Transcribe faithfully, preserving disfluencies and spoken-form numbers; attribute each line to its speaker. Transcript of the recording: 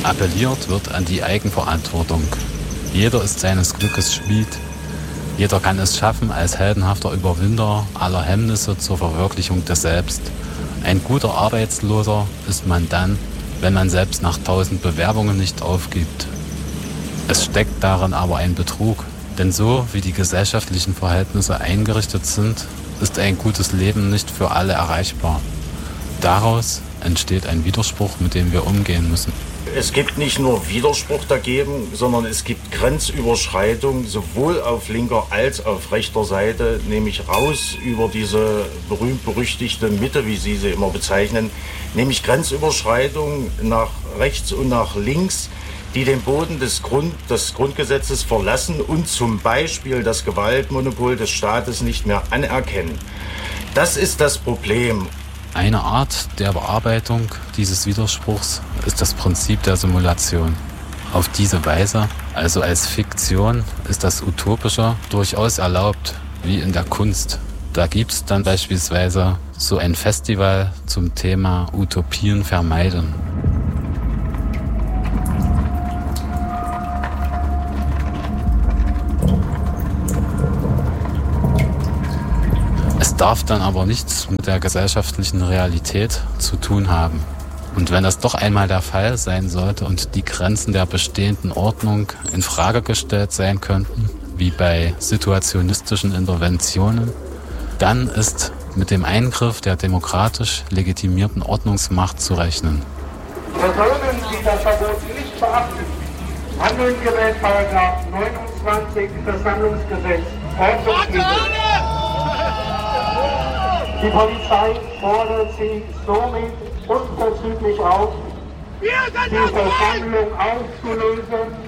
Speaker 1: Appelliert wird an die Eigenverantwortung. Jeder ist seines Glückes Schmied. Jeder kann es schaffen, als heldenhafter Überwinder aller Hemmnisse zur Verwirklichung des Selbst. Ein guter Arbeitsloser ist man dann, wenn man selbst nach tausend Bewerbungen nicht aufgibt. Es steckt darin aber ein Betrug, denn so wie die gesellschaftlichen Verhältnisse eingerichtet sind, ist ein gutes Leben nicht für alle erreichbar. Daraus entsteht ein Widerspruch, mit dem wir umgehen müssen.
Speaker 2: Es gibt nicht nur Widerspruch dagegen, sondern es gibt Grenzüberschreitung sowohl auf linker als auf rechter Seite, nämlich raus über diese berühmt-berüchtigte Mitte, wie Sie sie immer bezeichnen, nämlich Grenzüberschreitung nach rechts und nach links, die den Boden des, Grund, des Grundgesetzes verlassen und zum Beispiel das Gewaltmonopol des Staates nicht mehr anerkennen. Das ist das Problem.
Speaker 1: Eine Art der Bearbeitung dieses Widerspruchs ist das Prinzip der Simulation. Auf diese Weise, also als Fiktion, ist das Utopische durchaus erlaubt, wie in der Kunst. Da gibt es dann beispielsweise so ein Festival zum Thema Utopien vermeiden. Es darf dann aber nichts mit der gesellschaftlichen Realität zu tun haben. Und wenn das doch einmal der Fall sein sollte und die Grenzen der bestehenden Ordnung in Frage gestellt sein könnten, wie bei situationistischen Interventionen, dann ist mit dem Eingriff der demokratisch legitimierten Ordnungsmacht zu rechnen.
Speaker 3: Personen, die das Verbot nicht beachten, handeln gemäß Paragraph neunundzwanzig Versammlungsgesetz, Ordnungsgesetz. Die Polizei fordert sie somit unverzüglich auf, die Versammlung aufzulösen